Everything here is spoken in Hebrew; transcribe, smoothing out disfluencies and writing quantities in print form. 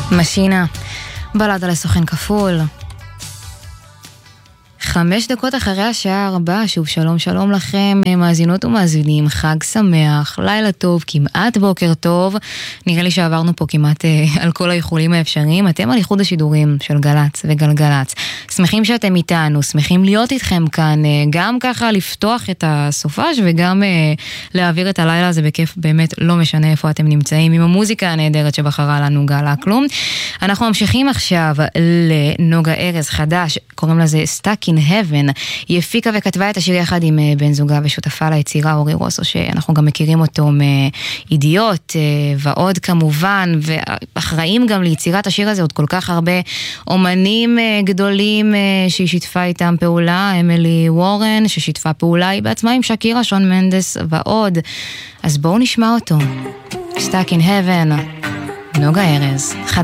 משינה, בלדה לסוכן כפול. 5 דקות אחרי השעה 4, שוב שלום שלום לכם, מאזינות ומאזינים, חג שמח, לילה טוב, כמעט בוקר טוב. נראה לי שעברנו פה כמעט על כל האיחולים האפשריים. אתם על איחוד השידורים של גלץ וגלגלץ. שמחים שאתם איתנו, שמחים להיות איתכם כאן, גם ככה לפתוח את הסופש וגם להעביר את הלילה הזה בכיף, באמת לא משנה איפה אתם נמצאים, עם המוזיקה הנהדרת שבחרה לנו גלה כלום. אנחנו ממשיכים עכשיו לנוגה ארז חדש, קוראים לזה Stuck in Heaven. היא הפיקה וכתבה את השיר יחד עם בן זוגה ושותפה ליצירה אורי רוסו, שאנחנו גם מכירים אותו מידיעות ועוד כמובן, ואחראים גם ליצירת השיר הזה עוד כל כך הרבה אומנים גדולים שהיא שיתפה איתם פעולה, אמילי וורן ששיתפה פעולה היא בעצמה עם שקירה, שון מנדס ועוד. אז בואו נשמע אותו. Stuck in Heaven, נוגה ארז חדש.